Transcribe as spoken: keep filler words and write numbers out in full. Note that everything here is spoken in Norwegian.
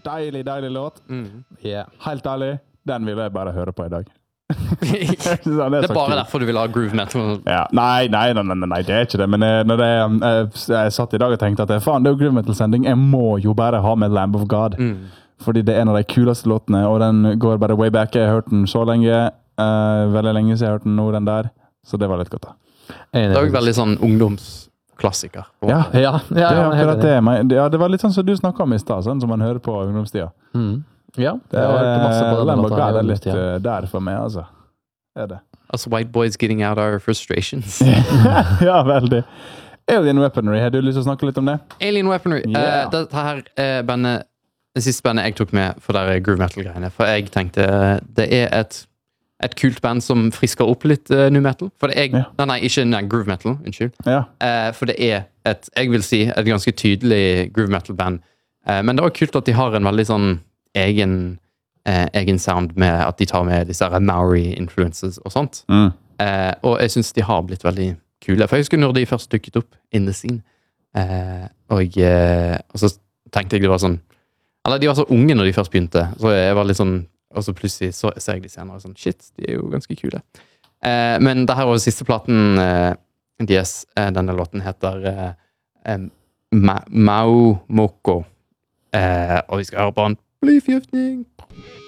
deilig, deilig låt. Mm. Yeah. Helt ærlig, den vil jeg bare høre på i dag. det er bare derfor du vil ha groove metal. Ja. Nei, nei, nei, nei, nei, det er ikke det. Men jeg, når jeg, jeg, jeg satt i dag og tenkte at faen, det er jo groove metal-sending. Jeg må jo bare ha med Lamb of God. Mm. Fordi det er en av de kuleste låtene, og den går bare way back. Jeg har hørt den så lenge. Uh, veldig lenge siden jeg har hørt den nå, den der. Så det var litt godt da. Det er jo veldig sånn ungdomsklassiker. Ja, Ja, ja, det, ja, er ja, akkurat det. Men- ja, det var litt sånn som du snakket om i sted, sånn som man hører på ungdomstida. Mm. Ja, Det jeg har hørt masse på er, den Lamb of låta God i er litt ungdomstida. uh, der for meg, altså. Er det. Altså white boys getting out our frustrations. Ja, veldig. Alien Weaponry, har du lyst til å snakke litt om det? Alien Weaponry. Yeah. Eh, dette her er bandet, det siste bandet jeg tok med for der groove metal-greiene. For jeg tenkte eh, det er et, et kult band som frisker opp litt uh, nu metal. For det er, Ja. nei, nei, ikke nei, groove metal, unnskyld. Ja. Eh, for det er et, jeg vil si, et ganske tydelig groove metal-band. Eh, men det er også kult at de har en veldig sånn egen, eh, egen sound med at de tar med disse her Maori-influences og sånt. Mm. Eh, og jeg synes de har blitt veldig kule. For jeg husker når de først dukket opp in the scene. Eh, og, eh, og så tenkte jeg det var sånn, eller de var så unge når de først begynte, så jeg var litt sånn, og så plutselig så ser jeg de senere sånn, shit, de er jo ganske kule. Eh, men det her var siste platen eh, deres, eh, denne låten heter eh, eh, Ma Mau Moko. Eh, og vi skal høre på en blyforgiftning.